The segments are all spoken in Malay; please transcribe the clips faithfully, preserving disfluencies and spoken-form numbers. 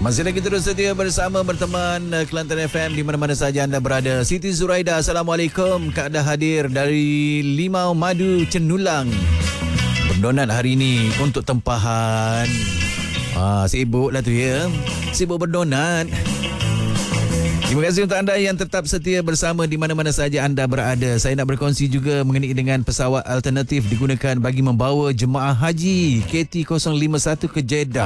Masih lagi terus setia bersama berteman Kelantan F M di mana-mana saja anda berada. Siti Zuraida, Assalamualaikum. Kak dah hadir dari Limau Madu Cenulang. Berdonat hari ini untuk tempahan. Ah, sibuk lah tu ya. Sibuk berdonat. Terima kasih untuk anda yang tetap setia bersama di mana-mana saja anda berada. Saya nak berkongsi juga mengenai dengan pesawat alternatif digunakan bagi membawa jemaah haji K T kosong lima satu ke Jeddah.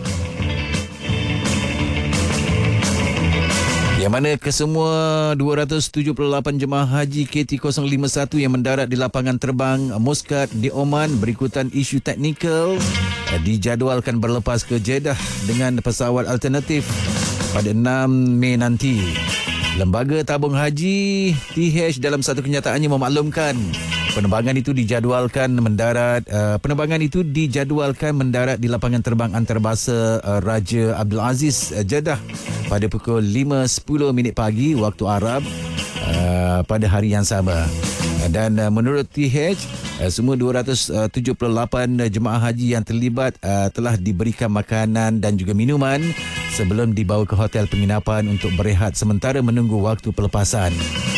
Yang mana kesemua dua ratus tujuh puluh lapan jemaah haji K T kosong lima satu yang mendarat di lapangan terbang Muscat di Oman berikutan isu teknikal dijadualkan berlepas ke Jeddah dengan pesawat alternatif pada enam Mei nanti. Lembaga Tabung Haji T H dalam satu kenyataannya memaklumkan penerbangan itu dijadualkan mendarat uh, penerbangan itu dijadualkan mendarat di lapangan terbang antarabangsa uh, Raja Abdul Aziz uh, Jeddah pada pukul lima sepuluh minit pagi waktu Arab uh, pada hari yang sama. Dan uh, menurut T H, uh, semua dua ratus tujuh puluh lapan jemaah haji yang terlibat uh, telah diberikan makanan dan juga minuman sebelum dibawa ke hotel penginapan untuk berehat sementara menunggu waktu pelepasan.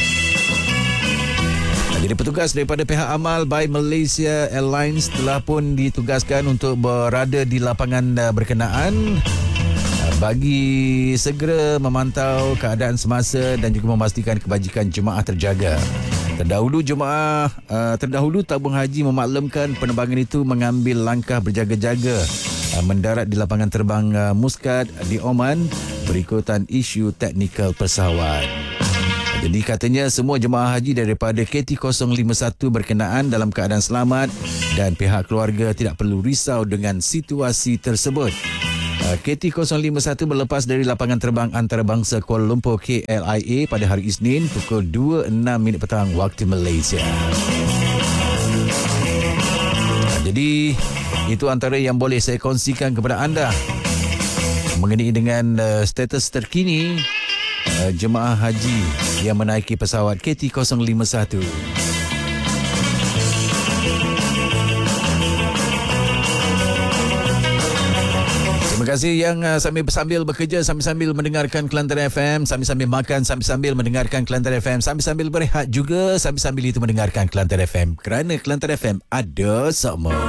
Jadi petugas daripada pihak amal by Malaysia Airlines telah pun ditugaskan untuk berada di lapangan uh, berkenaan bagi segera memantau keadaan semasa dan juga memastikan kebajikan jemaah terjaga. Terdahulu jemaah uh, terdahulu tabung haji memaklumkan penerbangan itu mengambil langkah berjaga-jaga uh, mendarat di lapangan terbang uh, Muscat di Oman berikutan isu teknikal pesawat. Jadi katanya semua jemaah haji daripada K T kosong lima satu berkenaan dalam keadaan selamat dan pihak keluarga tidak perlu risau dengan situasi tersebut. K T kosong lima satu berlepas dari lapangan terbang antarabangsa Kuala Lumpur K L I A pada hari Isnin pukul dua enam minit petang waktu Malaysia. Jadi itu antara yang boleh saya kongsikan kepada anda mengenai dengan uh, status terkini uh, jemaah haji yang menaiki pesawat K T kosong lima satu. Terima kasih yang uh, sambil-sambil bekerja, sambil-sambil mendengarkan Kelantan F M, sambil-sambil makan, sambil-sambil mendengarkan Kelantan F M, sambil-sambil berehat juga, sambil-sambil itu mendengarkan Kelantan F M. Kerana Kelantan F M ada semua.